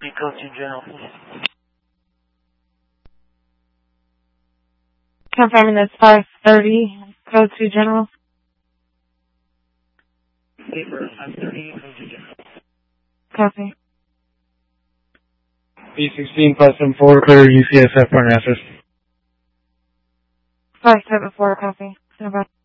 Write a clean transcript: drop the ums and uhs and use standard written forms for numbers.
Go to General. Confirming that's 530. Go to General. Paper 530. Go to General. Copy. B16 574, clear UCSF for an answers. 574, copy. Stand by.